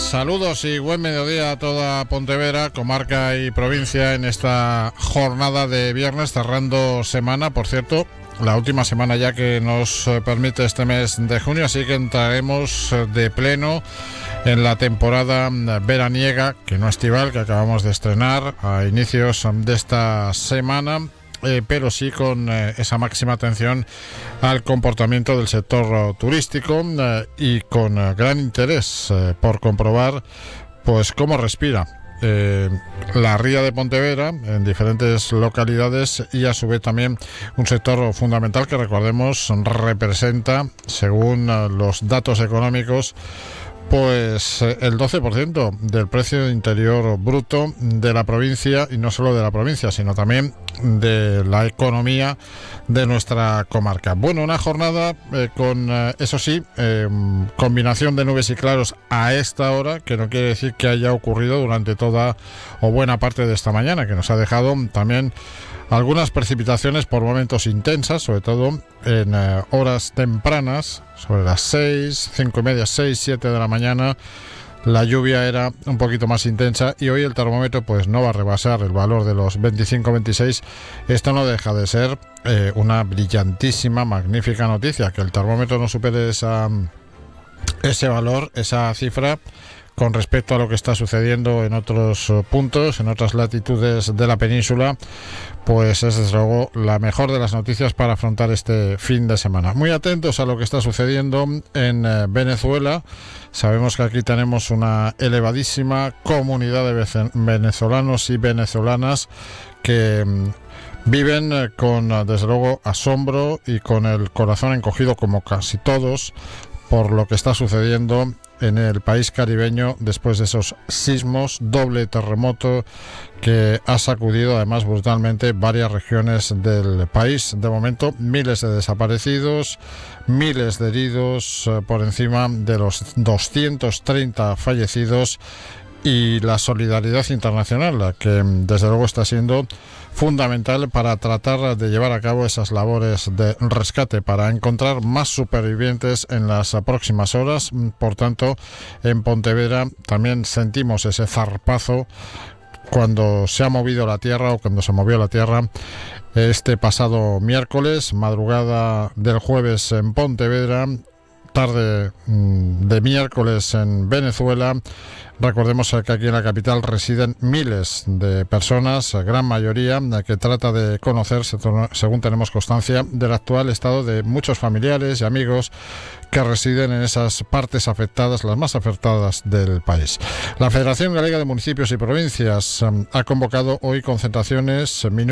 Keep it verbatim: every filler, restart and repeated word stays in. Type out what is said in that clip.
Saludos y buen mediodía a toda Pontevedra, comarca y provincia en esta jornada de viernes, cerrando semana, por cierto, la última semana ya que nos permite este mes de junio, así que entraremos de pleno en la temporada veraniega, que no estival, que acabamos de estrenar a inicios de esta semana. Eh, pero sí con eh, esa máxima atención al comportamiento del sector turístico eh, y con eh, gran interés eh, por comprobar pues cómo respira eh, la ría de Pontevedra en diferentes localidades, y a su vez también un sector fundamental que, recordemos, representa, según eh, los datos económicos, pues el doce por ciento del precio interior bruto de la provincia, y no solo de la provincia, sino también de la economía de nuestra comarca. Bueno, una jornada eh, con, eh, eso sí, eh, combinación de nubes y claros a esta hora, que no quiere decir que haya ocurrido durante toda o buena parte de esta mañana, que nos ha dejado también algunas precipitaciones por momentos intensas, sobre todo en eh, horas tempranas, sobre las seis, cinco y media, seis, siete de la mañana. La lluvia era un poquito más intensa y hoy el termómetro pues no va a rebasar el valor de los veinticinco veintiséis. Esto no deja de ser eh, una brillantísima, magnífica noticia, que el termómetro no supere esa, ese valor, esa cifra, con respecto a lo que está sucediendo en otros puntos, en otras latitudes de la península, pues es desde luego la mejor de las noticias para afrontar este fin de semana. Muy atentos a lo que está sucediendo en eh, Venezuela. Sabemos que aquí tenemos una elevadísima comunidad de venezolanos y venezolanas que mm, viven con, desde luego, asombro y con el corazón encogido, como casi todos, por lo que está sucediendo en el país caribeño después de esos sismos, doble terremoto que ha sacudido además brutalmente varias regiones del país. De momento, miles de desaparecidos, miles de heridos, eh, por encima de los doscientos treinta fallecidos, y la solidaridad internacional, la que desde luego está siendo fundamental para tratar de llevar a cabo esas labores de rescate, para encontrar más supervivientes en las próximas horas. Por tanto, en Pontevedra también sentimos ese zarpazo cuando se ha movido la tierra, o cuando se movió la tierra este pasado miércoles, madrugada del jueves en Pontevedra, tarde de miércoles en Venezuela. Recordemos que aquí en la capital residen miles de personas, gran mayoría que trata de conocer, según tenemos constancia, del actual estado de muchos familiares y amigos que residen en esas partes afectadas, las más afectadas del país. La Federación Galega de Municipios y Provincias ha convocado hoy concentraciones